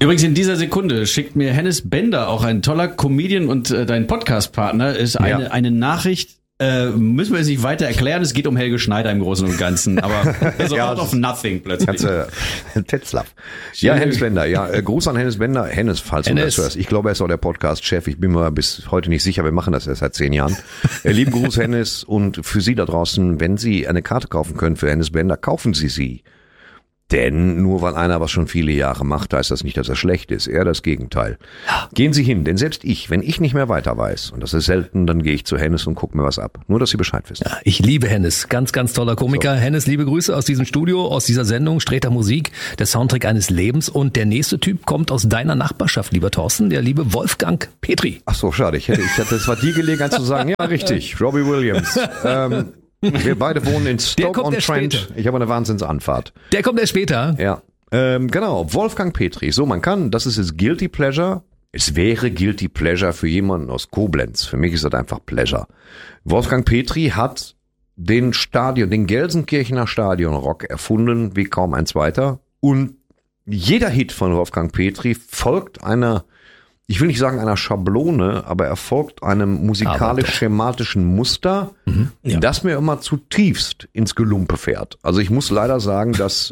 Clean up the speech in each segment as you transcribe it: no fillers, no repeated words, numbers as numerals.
Übrigens in dieser Sekunde schickt mir Hennes Bender, auch ein toller Comedian und dein Podcast-Partner, ist eine Nachricht. Müssen wir es nicht weiter erklären, es geht um Helge Schneider im Großen und Ganzen, aber so out of nothing plötzlich. Tetzlaff. Ja, Hennes Bender, Gruß an Hennes Bender. Hennes, falls du das hörst. Ich glaube, er ist auch der Podcast-Chef. Ich bin mir bis heute nicht sicher, wir machen das erst seit 10 Jahren. Lieben Gruß, Hennes, und für Sie da draußen, wenn Sie eine Karte kaufen können für Hennes Bender, kaufen Sie sie. Denn nur weil einer was schon viele Jahre macht, heißt das nicht, dass er schlecht ist. Eher das Gegenteil. Gehen Sie hin, denn selbst ich, wenn ich nicht mehr weiter weiß, und das ist selten, dann gehe ich zu Hennes und gucke mir was ab. Nur, dass Sie Bescheid wissen. Ja, ich liebe Hennes. Ganz, ganz toller Komiker. So. Hennes, liebe Grüße aus diesem Studio, aus dieser Sendung, Sträter Musik, der Soundtrack eines Lebens. Und der nächste Typ kommt aus deiner Nachbarschaft, lieber Thorsten, der liebe Wolfgang Petri. Ach so, schade. Ich hatte, das war die Gelegenheit zu sagen, ja, richtig, Robbie Williams. Wir beide wohnen in Stoke-on-Trent. Ich habe eine Wahnsinnsanfahrt. Der kommt erst später. Ja, genau. Wolfgang Petri. So, man kann, das ist jetzt Guilty Pleasure. Es wäre Guilty Pleasure für jemanden aus Koblenz. Für mich ist das einfach Pleasure. Wolfgang Petri hat den Gelsenkirchener Stadionrock erfunden, wie kaum ein zweiter. Und jeder Hit von Wolfgang Petri folgt ich will nicht sagen einer Schablone, aber er folgt einem musikalisch-schematischen Muster, das mir immer zutiefst ins Gelumpe fährt. Also ich muss leider sagen, dass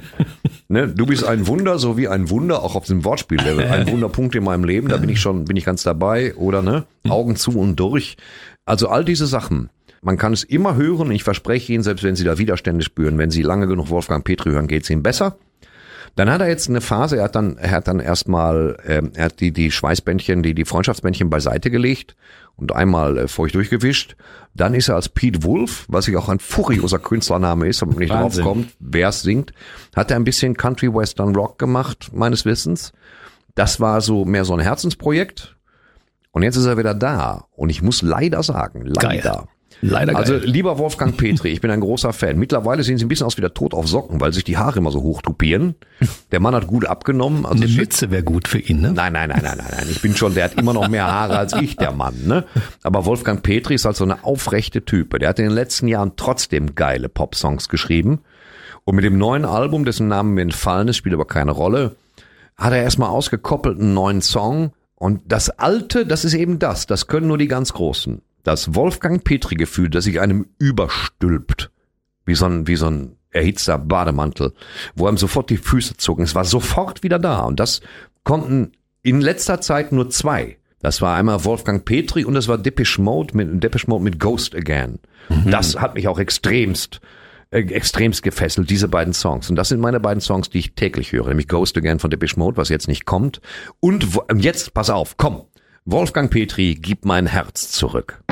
du bist ein Wunder, so wie ein Wunder, auch auf dem Wortspiellevel, ein Wunderpunkt in meinem Leben, da bin ich ganz dabei, oder Augen zu und durch. Also all diese Sachen. Man kann es immer hören, ich verspreche Ihnen, selbst wenn Sie da Widerstände spüren, wenn Sie lange genug Wolfgang Petri hören, geht es Ihnen besser. Dann hat er jetzt eine Phase, er hat dann erstmal, die Schweißbändchen, die Freundschaftsbändchen beiseite gelegt und einmal feucht durchgewischt. Dann ist er als Pete Wolf, was ich auch ein furioser Künstlername ist, wenn man nicht drauf kommt, wer es singt, hat er ein bisschen Country Western Rock gemacht, meines Wissens. Das war mehr so ein Herzensprojekt. Und jetzt ist er wieder da. Und ich muss leider sagen, leider. Leider geil. Also lieber Wolfgang Petri, ich bin ein großer Fan. Mittlerweile sehen Sie ein bisschen aus wie der Tod auf Socken, weil sich die Haare immer so hoch tupieren. Der Mann hat gut abgenommen. Also eine Mütze wäre gut für ihn, ne? Nein. Ich bin schon, der hat immer noch mehr Haare als ich, der Mann, ne? Aber Wolfgang Petri ist halt so eine aufrechte Type. Der hat in den letzten Jahren trotzdem geile Popsongs geschrieben. Und mit dem neuen Album, dessen Namen mir entfallen ist, spielt aber keine Rolle, hat er erstmal ausgekoppelt einen neuen Song. Und das Alte, das ist eben das können nur die ganz Großen. Das Wolfgang Petri-Gefühl, das sich einem überstülpt, wie so ein erhitzter Bademantel, wo einem sofort die Füße zucken. Es war sofort wieder da. Und das konnten in letzter Zeit nur 2. Das war einmal Wolfgang Petri und das war Depeche Mode mit Ghost Again. Das hat mich auch extremst gefesselt, diese beiden Songs. Und das sind meine beiden Songs, die ich täglich höre, nämlich Ghost Again von Depeche Mode, was jetzt nicht kommt. Und jetzt, pass auf, komm. Wolfgang Petri, gib mein Herz zurück.